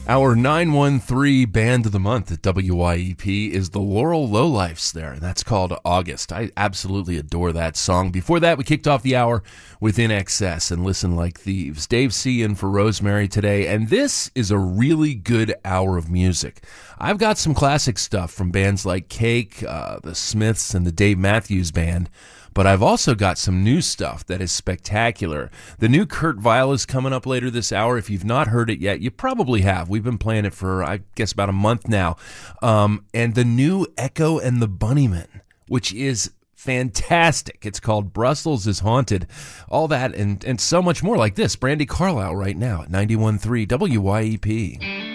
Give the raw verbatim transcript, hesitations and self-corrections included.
Our nine one three Band of the Month at W Y E P is the Laurel Lowlifes there, and that's called August. I absolutely adore that song. Before that, we kicked off the hour with In Excess and Listen Like Thieves. Dave C. in for Rosemary today, and this is a really good hour of music. I've got some classic stuff from bands like Cake, uh, the Smiths, and the Dave Matthews Band, but I've also got some new stuff that is spectacular. The new Kurt Vile is coming up later this hour. If you've not heard it yet, you probably have. We've been playing it for, I guess, about a month now. Um, and the new Echo and the Bunnymen, which is fantastic. It's called Brussels is Haunted. All that and, and so much more like this. Brandi Carlile right now at ninety-one point three W Y E P.